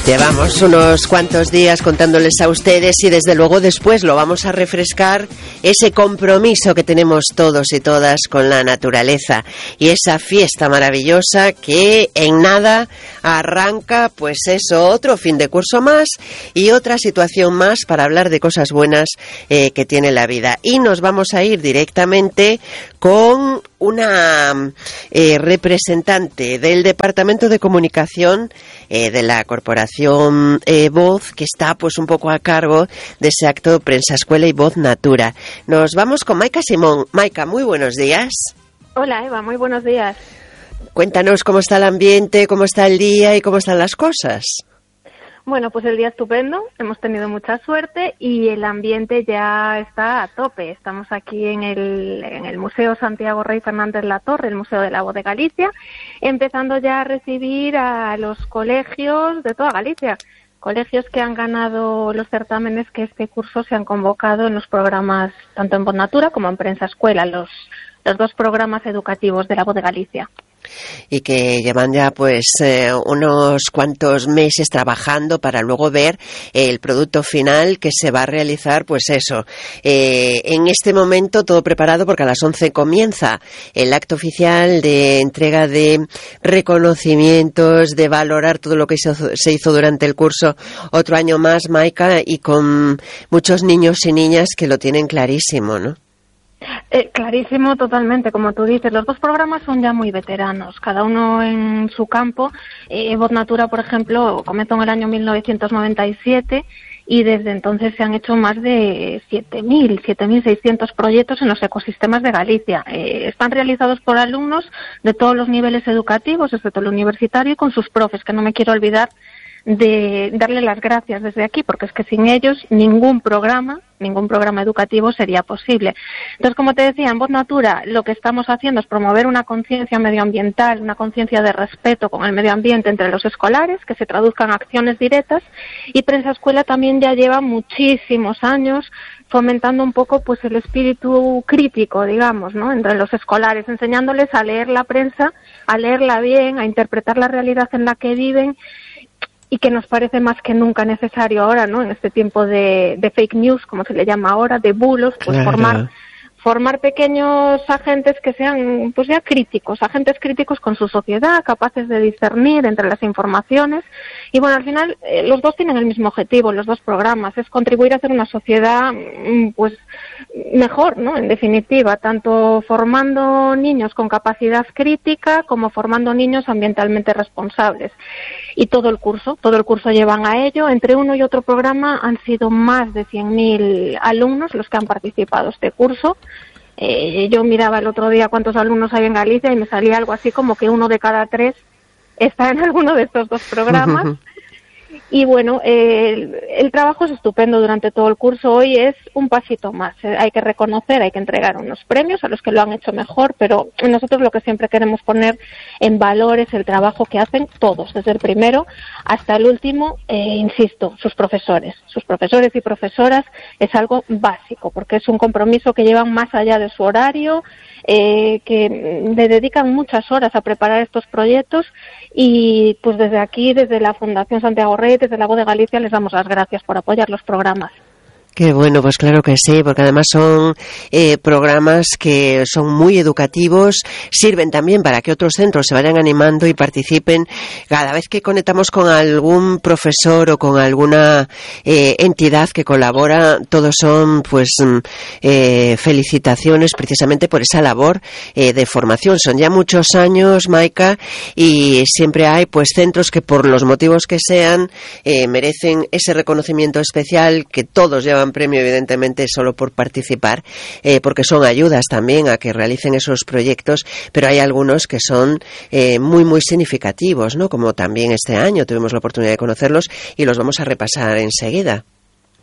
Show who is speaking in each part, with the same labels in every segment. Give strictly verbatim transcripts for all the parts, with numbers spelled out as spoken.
Speaker 1: Llevamos unos cuantos días contándoles a ustedes y desde luego después lo vamos a refrescar, ese compromiso que tenemos todos y todas con la naturaleza y esa fiesta maravillosa que en nada arranca, pues eso, otro fin de curso más y otra situación más para hablar de cosas buenas eh, que tiene la vida. Y nos vamos a ir directamente con una eh, representante del Departamento de Comunicación eh, de la Corporación eh, Voz, que está pues un poco a cargo de ese acto Prensa Escuela y Voz Natura. Nos vamos con Maika Simón. Maika, muy buenos días.
Speaker 2: Hola Eva, muy buenos días.
Speaker 1: Cuéntanos cómo está el ambiente, cómo está el día y cómo están las cosas.
Speaker 2: Bueno, pues el día estupendo, hemos tenido mucha suerte y el ambiente ya está a tope. Estamos aquí en el, en el Museo Santiago Rey Fernández Latorre, el Museo de la Voz de Galicia, empezando ya a recibir a los colegios de toda Galicia, colegios que han ganado los certámenes que este curso se han convocado en los programas, tanto en Voz Natura como en Prensa Escuela, los, los dos programas educativos de la Voz de Galicia.
Speaker 1: Y que llevan ya pues eh, unos cuantos meses trabajando para luego ver el producto final que se va a realizar, pues eso, eh, en este momento todo preparado porque a las once comienza el acto oficial de entrega de reconocimientos, de valorar todo lo que se, se hizo durante el curso otro año más, Maika, y con muchos niños y niñas que lo tienen clarísimo, ¿no?
Speaker 2: Eh, clarísimo, totalmente, como tú dices. Los dos programas son ya muy veteranos, cada uno en su campo. Eh, Voz Natura, por ejemplo, comenzó en el año mil novecientos noventa y siete y desde entonces se han hecho más de siete mil, siete mil seiscientos proyectos en los ecosistemas de Galicia. Eh, están realizados por alumnos de todos los niveles educativos, excepto el universitario, y con sus profes, que no me quiero olvidar de darle las gracias desde aquí, porque es que sin ellos ningún programa, ningún programa educativo sería posible. Entonces, como te decía, en Voz Natura lo que estamos haciendo es promover una conciencia medioambiental, una conciencia de respeto con el medio ambiente entre los escolares, que se traduzcan en acciones directas, y Prensa Escuela también ya lleva muchísimos años fomentando un poco pues el espíritu crítico, digamos, ¿no?, entre los escolares, enseñándoles a leer la prensa, a leerla bien, a interpretar la realidad en la que viven, y que nos parece más que nunca necesario ahora, ¿no?, en este tiempo de, de fake news, como se le llama ahora, de bulos, pues claro. formar formar pequeños agentes que sean pues ya críticos, agentes críticos con su sociedad, capaces de discernir entre las informaciones. Y bueno, al final eh, los dos tienen el mismo objetivo, los dos programas, es contribuir a hacer una sociedad pues mejor, ¿no?, en definitiva, tanto formando niños con capacidad crítica como formando niños ambientalmente responsables. Y todo el curso, todo el curso llevan a ello. Entre uno y otro programa han sido más de cien mil alumnos los que han participado este curso. Eh, yo miraba el otro día cuántos alumnos hay en Galicia y me salía algo así como que uno de cada tres está en alguno de estos dos programas. Y bueno, eh, el, el trabajo es estupendo durante todo el curso. Hoy es un pasito más. Eh, hay que reconocer, hay que entregar unos premios a los que lo han hecho mejor, pero nosotros lo que siempre queremos poner en valor es el trabajo que hacen todos, desde el primero hasta el último, eh, insisto, sus profesores. Sus profesores y profesoras es algo básico, porque es un compromiso que llevan más allá de su horario, eh, que le dedican muchas horas a preparar estos proyectos y pues desde aquí, desde la Fundación Santiago Rey, desde la Voz de Galicia, les damos las gracias por apoyar los programas.
Speaker 1: Qué bueno, pues claro que sí, porque además son eh, programas que son muy educativos, sirven también para que otros centros se vayan animando y participen. Cada vez que conectamos con algún profesor o con alguna eh, entidad que colabora, todos son pues eh, felicitaciones precisamente por esa labor eh, de formación. Son ya muchos años, Maika, y siempre hay pues centros que por los motivos que sean eh, merecen ese reconocimiento especial que todos llevan premio evidentemente solo por participar, eh, porque son ayudas también a que realicen esos proyectos, pero hay algunos que son eh, muy muy significativos, ¿no?, como también este año tuvimos la oportunidad de conocerlos y los vamos a repasar enseguida.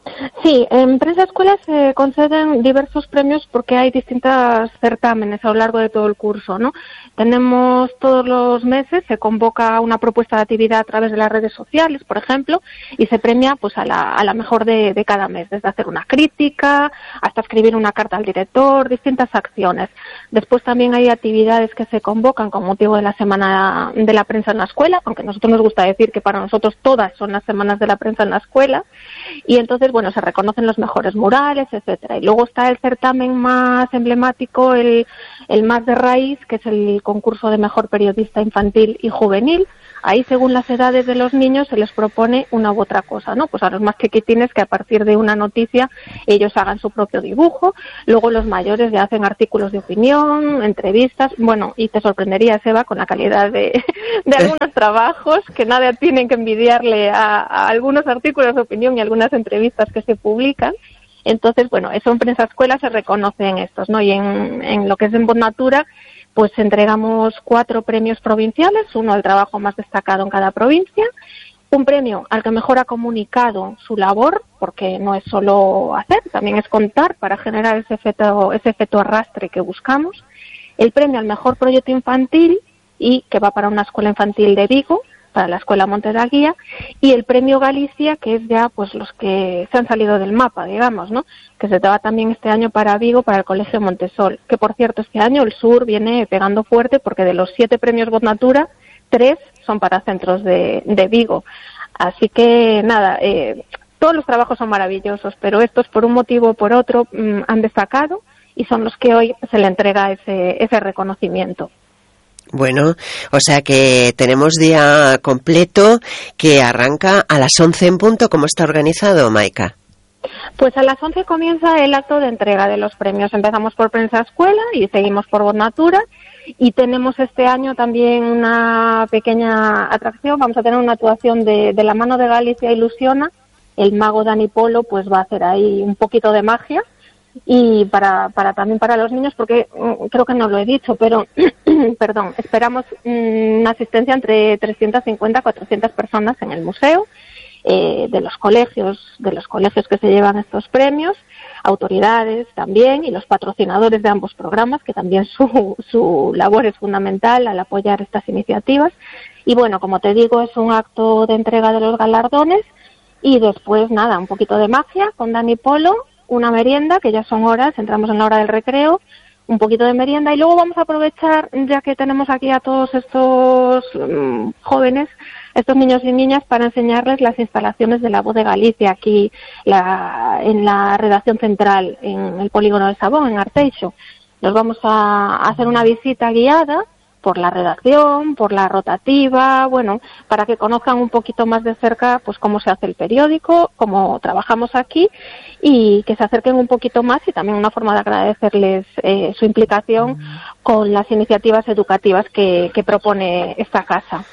Speaker 2: Sí, en Prensa Escuela se conceden diversos premios porque hay distintos certámenes a lo largo de todo el curso, ¿no? Tenemos todos los meses, se convoca una propuesta de actividad a través de las redes sociales, por ejemplo, y se premia pues a la, a la mejor de, de cada mes, desde hacer una crítica hasta escribir una carta al director, distintas acciones. Después también hay actividades que se convocan con motivo de la Semana de la Prensa en la Escuela, aunque a nosotros nos gusta decir que para nosotros todas son las Semanas de la Prensa en la Escuela, y entonces, bueno, se reconocen los mejores murales, etcétera. Y luego está el certamen más emblemático, el, el más de raíz, que es el concurso de mejor periodista infantil y juvenil. Ahí, según las edades de los niños, se les propone una u otra cosa, ¿no? Pues a los más chiquitines, que a partir de una noticia ellos hagan su propio dibujo. Luego los mayores ya hacen artículos de opinión, entrevistas. Bueno, y te sorprendería, Seba, con la calidad de, de algunos trabajos, que nada tienen que envidiarle a, a algunos artículos de opinión y algunas entrevistas que se publican. Entonces, bueno, eso en Prensa Escuela se reconocen estos, ¿no? Y en, en lo que es en Voz Natura, pues entregamos cuatro premios provinciales, uno al trabajo más destacado en cada provincia, un premio al que mejor ha comunicado su labor, porque no es solo hacer, también es contar para generar ese efecto, ese efecto arrastre que buscamos, el premio al mejor proyecto infantil, y que va para una escuela infantil de Vigo, para la Escuela Monte da Guía, y el premio Galicia, que es ya pues los que se han salido del mapa, digamos, ¿no? Que se va también este año para Vigo, para el Colegio Montesol, que por cierto este año el sur viene pegando fuerte, porque de los siete premios Voz Natura, tres son para centros de, de Vigo. Así que nada, eh, todos los trabajos son maravillosos, pero estos por un motivo o por otro mmm, han destacado, y son los que hoy se le entrega ese, ese reconocimiento.
Speaker 1: Bueno, o sea que tenemos día completo que arranca a las once en punto. ¿Cómo está organizado, Maika?
Speaker 2: Pues a las once comienza el acto de entrega de los premios. Empezamos por Prensa Escuela y seguimos por Voz Natura. Y tenemos este año también una pequeña atracción. Vamos a tener una actuación de, de la mano de Galicia Ilusiona. El mago Dani Polo pues va a hacer ahí un poquito de magia. Y para, para también para los niños, porque mm, creo que no lo he dicho, pero perdón, esperamos mm, una asistencia entre trescientas cincuenta a cuatrocientas personas en el museo, eh, de los colegios, de los colegios que se llevan estos premios, autoridades también, y los patrocinadores de ambos programas, que también su, su labor es fundamental al apoyar estas iniciativas. Y bueno, como te digo, es un acto de entrega de los galardones, y después nada, un poquito de magia con Dani Polo, una merienda, que ya son horas, entramos en la hora del recreo, un poquito de merienda, y luego vamos a aprovechar, ya que tenemos aquí a todos estos um, jóvenes, estos niños y niñas, para enseñarles las instalaciones de La Voz de Galicia aquí la, en la redacción central, en el polígono de Sabón, en Arteixo. Nos vamos a hacer una visita guiada por la redacción, por la rotativa, bueno, para que conozcan un poquito más de cerca pues cómo se hace el periódico, cómo trabajamos aquí, y que se acerquen un poquito más, y también una forma de agradecerles eh, su implicación con las iniciativas educativas que, que propone esta casa.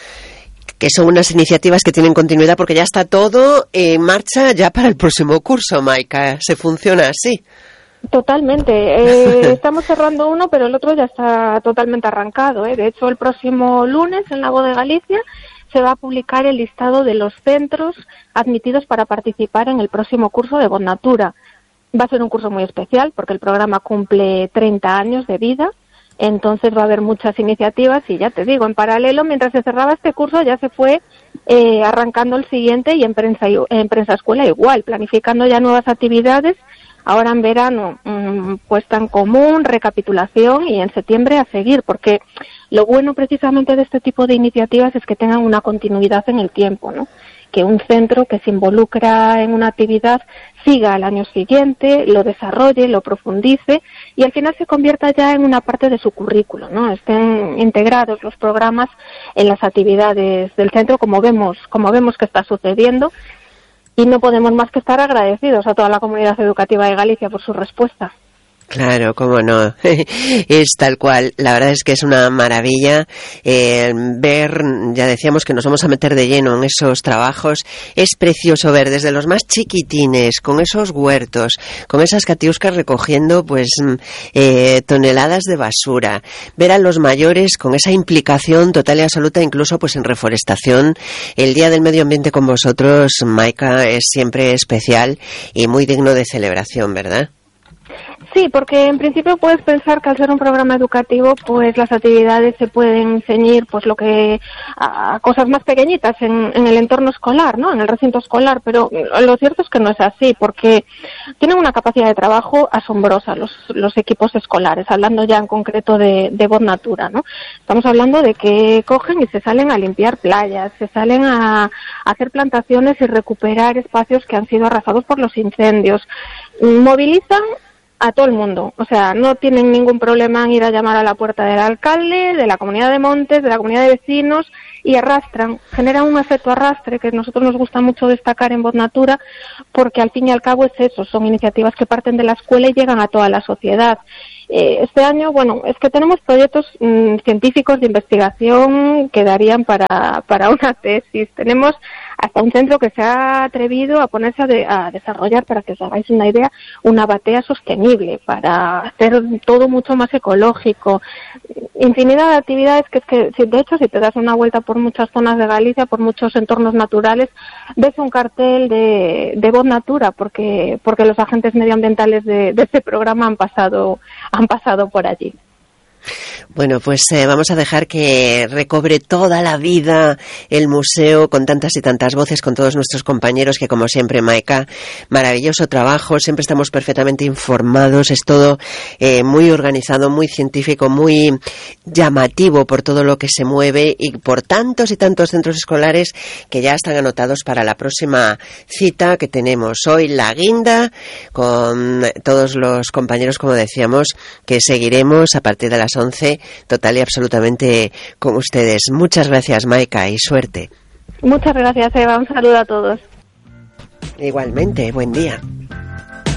Speaker 1: Que son unas iniciativas que tienen continuidad, porque ya está todo en marcha ya para el próximo curso, Maika. ¿Se funciona así?
Speaker 2: Totalmente. Eh, estamos cerrando uno, pero el otro ya está totalmente arrancado, ¿eh? De hecho, el próximo lunes en La Voz de Galicia se va a publicar el listado de los centros admitidos para participar en el próximo curso de Voz Natura. Va a ser un curso muy especial porque el programa cumple treinta años de vida, entonces va a haber muchas iniciativas, y ya te digo, en paralelo, mientras se cerraba este curso, ya se fue eh, arrancando el siguiente, y en prensa, en prensa escuela igual, planificando ya nuevas actividades. Ahora en verano, mmm, puesta en común, recapitulación, y en septiembre a seguir, porque lo bueno precisamente de este tipo de iniciativas es que tengan una continuidad en el tiempo, ¿no? Que un centro que se involucra en una actividad siga al año siguiente, lo desarrolle, lo profundice, y al final se convierta ya en una parte de su currículo, ¿no? Estén integrados los programas en las actividades del centro, como vemos, como vemos que está sucediendo. Y no podemos más que estar agradecidos a toda la comunidad educativa de Galicia por su respuesta.
Speaker 1: Claro, cómo no. Es tal cual. La verdad es que es una maravilla eh, ver, ya decíamos que nos vamos a meter de lleno en esos trabajos. Es precioso ver desde los más chiquitines, con esos huertos, con esas catiuscas recogiendo pues eh, toneladas de basura. Ver a los mayores con esa implicación total y absoluta, incluso pues en reforestación. El Día del Medio Ambiente con vosotros, Maika, es siempre especial y muy digno de celebración, ¿verdad?
Speaker 2: Sí, porque en principio puedes pensar que al ser un programa educativo, pues las actividades se pueden ceñir, pues lo que a cosas más pequeñitas en, en el entorno escolar, ¿no? En el recinto escolar, pero lo cierto es que no es así, porque tienen una capacidad de trabajo asombrosa los, los equipos escolares, hablando ya en concreto de, de Voz Natura, ¿no? Estamos hablando de que cogen y se salen a limpiar playas, se salen a, a hacer plantaciones y recuperar espacios que han sido arrasados por los incendios, movilizan a todo el mundo, o sea, no tienen ningún problema en ir a llamar a la puerta del alcalde, de la comunidad de Montes, de la comunidad de vecinos, y arrastran, generan un efecto arrastre que a nosotros nos gusta mucho destacar en Voz Natura, porque al fin y al cabo es eso, son iniciativas que parten de la escuela y llegan a toda la sociedad. Eh, este año, bueno, es que tenemos proyectos mmm, científicos de investigación que darían para, para una tesis. Tenemos hasta un centro que se ha atrevido a ponerse a, de, a desarrollar, para que os hagáis una idea, una batea sostenible, para hacer todo mucho más ecológico. Infinidad de actividades que es que, de hecho, si te das una vuelta por muchas zonas de Galicia, por muchos entornos naturales, ves un cartel de, de Voz Natura, porque, porque los agentes medioambientales de, de este programa han pasado, han pasado por allí.
Speaker 1: Bueno, pues eh, vamos a dejar que recobre toda la vida el museo con tantas y tantas voces, con todos nuestros compañeros que, como siempre, Maika, maravilloso trabajo, siempre estamos perfectamente informados, es todo eh, muy organizado, muy científico, muy llamativo por todo lo que se mueve y por tantos y tantos centros escolares que ya están anotados para la próxima cita que tenemos hoy, la guinda, con todos los compañeros, como decíamos, que seguiremos a partir de las once, total y absolutamente con ustedes. Muchas gracias, Maika, y suerte.
Speaker 2: Muchas gracias, Eva. Un saludo a todos.
Speaker 1: Igualmente, buen día.